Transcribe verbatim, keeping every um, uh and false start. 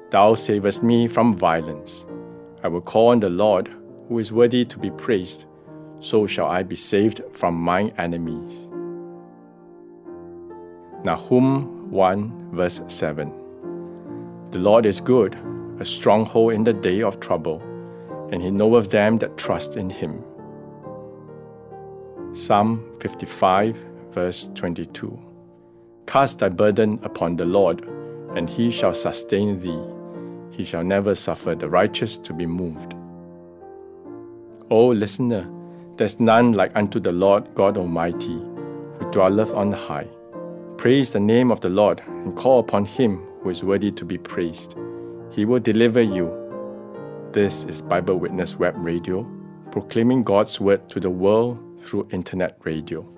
Thou savest me from violence. I will call on the Lord, who is worthy to be praised. So shall I be saved from mine enemies. Nahum one verse seven. The Lord is good, a stronghold in the day of trouble, and he knoweth them that trust in him. Psalm fifty-five verse twenty-two. Cast thy burden upon the Lord, and he shall sustain thee. He shall never suffer the righteous to be moved. O listener, there is none like unto the Lord God Almighty, who dwelleth on high. Praise the name of the Lord, and call upon him who is worthy to be praised. He will deliver you. This is Bible Witness Web Radio, proclaiming God's word to the world through internet radio.